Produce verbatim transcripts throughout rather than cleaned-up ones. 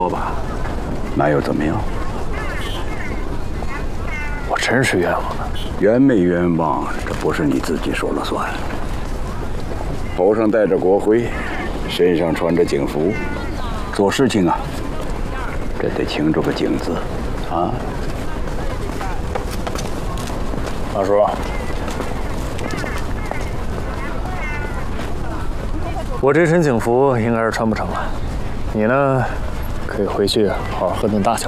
说吧，那又怎么样？ 我真是冤枉了。 冤没冤枉，这不是你自己说了算。头上戴着国徽，身上穿着警服，做事情啊，这得清楚个警字，啊。 大叔，我这身警服应该是穿不成了，你呢，可以回去好好喝顿大酒。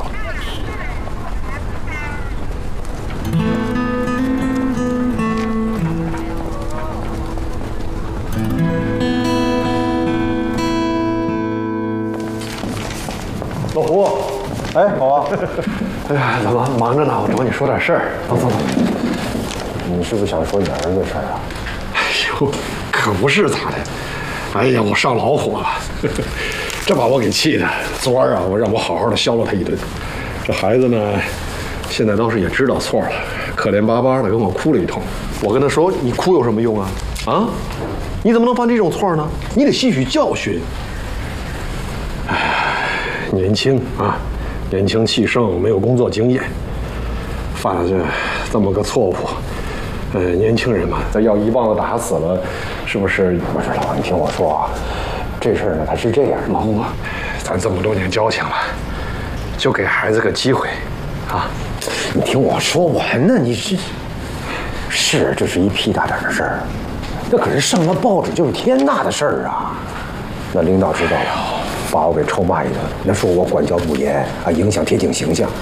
老胡，哎，好啊。哎呀，怎么忙着呢？我找你说点事儿。走走走。你是不是想说你儿子的事儿啊？哎呦，可不是咋的。哎呀，我上老火了，这把我给气的。昨儿啊，我让我好好的削了他一顿。这孩子呢，现在倒是也知道错了，可怜巴巴的跟我哭了一通。我跟他说：“你哭有什么用啊？啊，你怎么能犯这种错呢？你得吸取教训。”哎，年轻啊，年轻气盛，没有工作经验，犯了这这么个错误。呃，年轻人嘛，这要一棒子打死了，是不是？不是老，你听我说啊，这事儿呢，它是这样，老胡，咱这么多年交情了，就给孩子个机会，啊，你听我说完呢，你是是，这是一屁大点的事儿，那可是上了报纸就是天大的事儿啊。那领导知道了，把我给臭骂一顿，那说我管教不严啊，影响铁警形象。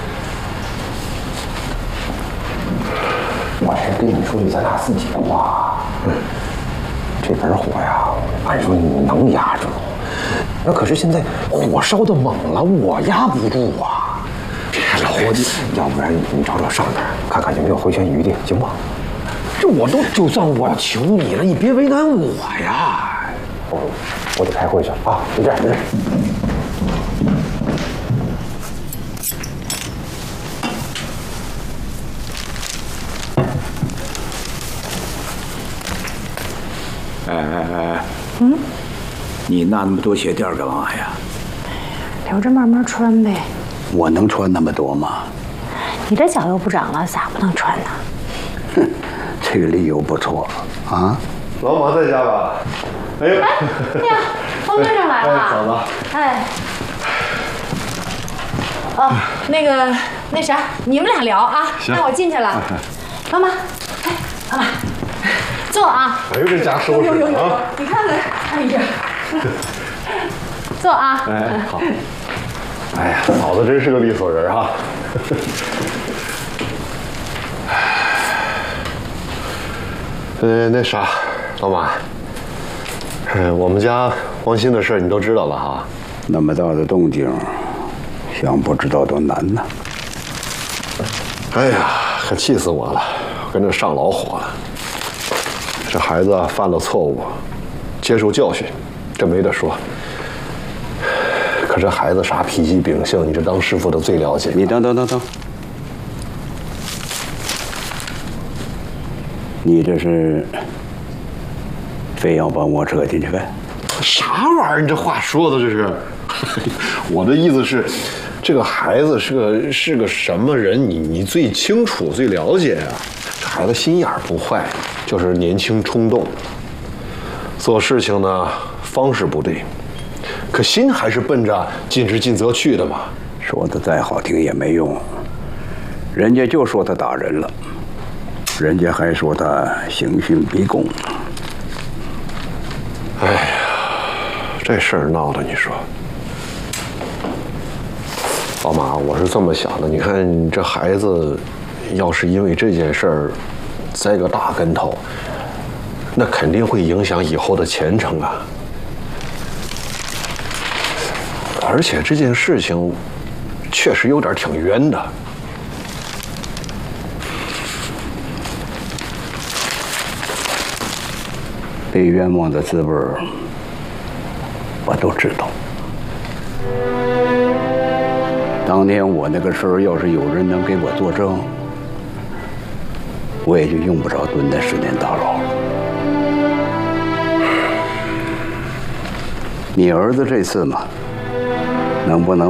我是跟你说句咱俩自己的话，嗯，这盆火呀，按说你能压住，那可是现在火烧的猛了，我压不住啊。老伙计，要不然你找找上边，看看有没有回旋余地，行吗？这我都就算我求你了，你别为难我呀。我我得开会去了啊，就这样，就这样。 哎哎哎，嗯，你拿那么多鞋垫干嘛呀？ 留着慢慢穿呗。 我能穿那么多吗？ 你这脚又不长了，咋不能穿呢？ 哼，这个理由不错啊。 老马在家吧？哎呦， 哎呀，方队长来了。 哎，嫂子。 哎。哦，那个那啥，你们俩聊啊，那我进去了。妈妈，哎，妈妈。坐啊！ 哎呦，这家收拾有有有有，你看看，哎呀，坐啊！ 哎，好。哎呀，嫂子真是个利索人哈。呃，那啥，老马，呃，我们家王鑫的事你都知道了哈。 那么大的动静，想不知道都难呐。 哎呀，可气死我了，跟这上老火了。这孩子犯了错误，接受教训，这没得说。可这孩子啥脾气秉性，你这当师傅的最了解。 你等等等等，你这是非要把我扯进去干？ 啥玩意儿？你这话说的这是？我的意思是，这个孩子是个是个什么人，你你最清楚、最了解啊。这孩子心眼儿不坏。就是年轻冲动，做事情呢方式不对，可心还是奔着尽职尽责去的嘛。 说的再好听也没用，人家就说他打人了，人家还说他刑讯逼供。 哎呀，这事儿闹的，你说，老马，我是这么想的，你看这孩子，要是因为这件事儿栽个大跟头，那肯定会影响以后的前程啊。而且这件事情确实有点挺冤的。 被冤枉的滋味我都知道。当年我那个时候，要是有人能给我作证，我也就用不着蹲在十年大牢。你儿子这次嘛， 能不能